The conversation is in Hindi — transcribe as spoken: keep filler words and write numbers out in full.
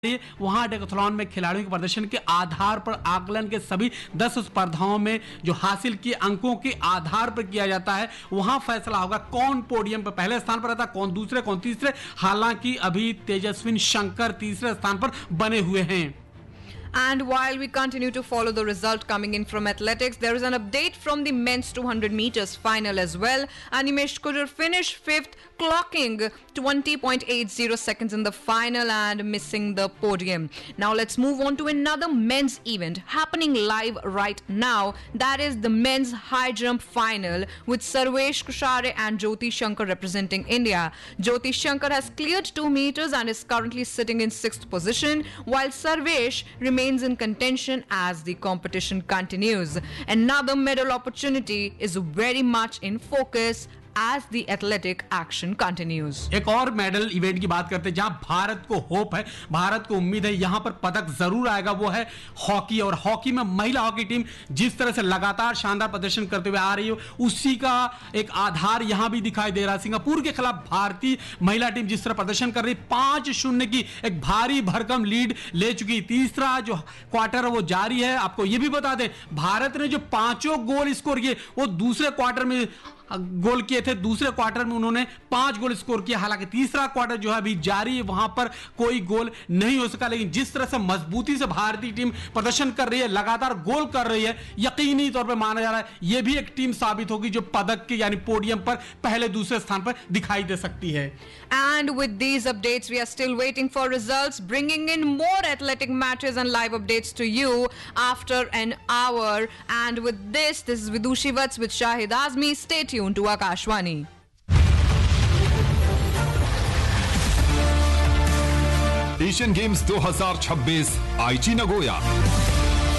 वहां डेकाथलॉन में खिलाड़ियों के प्रदर्शन के आधार पर आकलन के सभी दस स्पर्धाओं में जो हासिल किए अंकों के आधार पर किया जाता है। वहां फैसला होगा कौन पोडियम पर पहले स्थान पर रहता है, कौन दूसरे, कौन तीसरे। हालांकि अभी तेजस्विन शंकर तीसरे स्थान पर बने हुए हैं। And while we continue to follow the result coming in from athletics, there is an update from the men's two hundred meters final as well. Animesh Kurur finished fifth, clocking twenty point eight zero seconds in the final and missing the podium. Now let's move on to another men's event happening live right now. That is the men's high jump final with Sarvesh Kushare and Jyoti Shankar representing India. Jyoti Shankar has cleared two meters and is currently sitting in sixth position, while Sarvesh remains in contention as the competition continues. Another medal opportunity is very much in focus as the athletic action continues. एक और मेडल इवेंट की बात करते हैं जहां भारत को होप है, भारत को उम्मीद है, यहां पर पदक जरूर आएगा। वो है हॉकी, और हॉकी में महिला हॉकी टीम जिस तरह से लगातार शानदार प्रदर्शन करते हुए आ रही है, उसी का एक आधार यहां भी दिखाई दे रहा है। सिंगापुर के खिलाफ भारतीय महिला टीम जिस तरह प्रदर्शन कर रही है, पांच शून्य की एक भारी भरकम लीड ले चुकी। तीसरा जो क्वार्टर है वो जारी है। आपको यह भी बता दें, भारत ने जो पांचों गोल स्कोर किए वो दूसरे क्वार्टर में गोल किए थे। दूसरे क्वार्टर में उन्होंने पांच गोल स्कोर किया। हालांकि तीसरा क्वार्टर जो है अभी जारी है, वहां पर कोई गोल नहीं हो सका। लेकिन जिस तरह से मजबूती से भारतीय टीम प्रदर्शन कर रही है, लगातार गोल कर रही है, यकीनी तौर पर माना जा रहा है यह भी एक टीम साबित होगी जो पदक के यानी पोडियम पर पहले दूसरे स्थान पर दिखाई दे सकती है। And with these updates, we are still waiting for results, bringing in more athletic matches and live updates to you after an hour. And with this, this is Vidushi Vats with Shahid Azmi. Stay tuned to Akashvani. Asian games दो हज़ार छब्बीस आईची नगोया।